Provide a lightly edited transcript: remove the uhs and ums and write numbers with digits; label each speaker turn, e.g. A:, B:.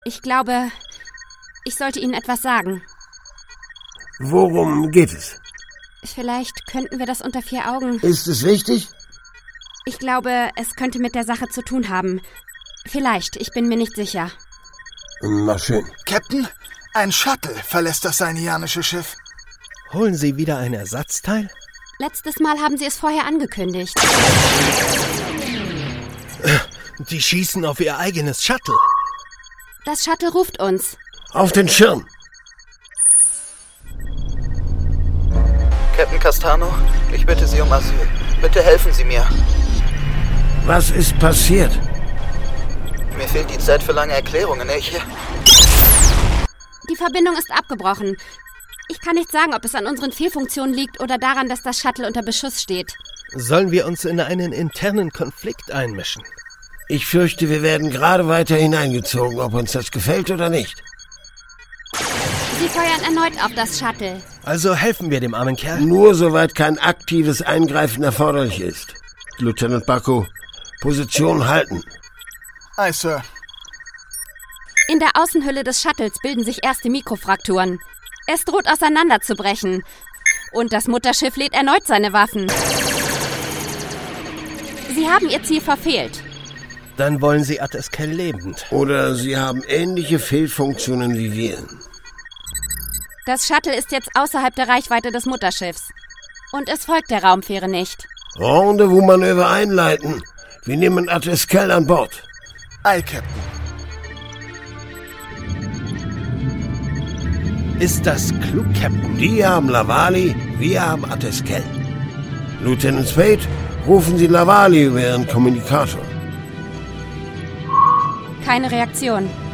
A: Ich glaube, ich sollte Ihnen etwas sagen.
B: Worum geht es?
A: Vielleicht könnten wir das unter 4 Augen...
B: Ist es wichtig?
A: Ich glaube, es könnte mit der Sache zu tun haben. Vielleicht, ich bin mir nicht sicher.
B: Na schön.
C: Captain, ein Shuttle verlässt das sainianische Schiff.
D: Holen Sie wieder ein Ersatzteil?
A: Letztes Mal haben Sie es vorher angekündigt.
D: Die schießen auf ihr eigenes Shuttle.
A: Das Shuttle ruft uns.
B: Auf den Schirm!
E: Captain Castano, ich bitte Sie um Asyl. Bitte helfen Sie mir.
B: Was ist passiert?
E: Mir fehlt die Zeit für lange Erklärungen.
A: Die Verbindung ist abgebrochen. Ich kann nicht sagen, ob es an unseren Fehlfunktionen liegt oder daran, dass das Shuttle unter Beschuss steht.
D: Sollen wir uns in einen internen Konflikt einmischen?
B: Ich fürchte, wir werden gerade weiter hineingezogen, ob uns das gefällt oder nicht.
A: Sie feuern erneut auf das Shuttle.
D: Also helfen wir dem armen Kerl?
B: Nur soweit kein aktives Eingreifen erforderlich ist. Lieutenant Baku, Position halten.
C: Aye, Sir.
A: In der Außenhülle des Shuttles bilden sich erste Mikrofrakturen. Es droht auseinanderzubrechen. Und das Mutterschiff lädt erneut seine Waffen. Sie haben ihr Ziel verfehlt.
D: Dann wollen Sie Ateskel lebend.
B: Oder sie haben ähnliche Fehlfunktionen wie wir.
A: Das Shuttle ist jetzt außerhalb der Reichweite des Mutterschiffs. Und es folgt der Raumfähre nicht.
B: Rendezvous-Manöver einleiten. Wir nehmen Ateskel an Bord.
C: Aye, Captain.
D: Ist das klug, Captain?
B: Die haben Lavali, wir haben Ateskel. Lieutenant Spade, rufen Sie Lavali über Ihren Kommunikator.
A: Keine Reaktion.